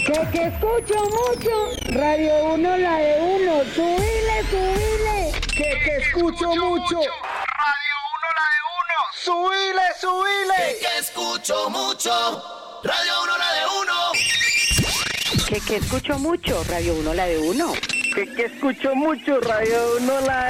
Que escucho mucho, Radio 1 la de uno, subile. Que escucho mucho, Radio 1 la de uno, subile. Que escucho mucho, Radio 1 la de uno. Que escucho mucho, Radio 1 la de uno. Que escucho mucho, Radio 1 la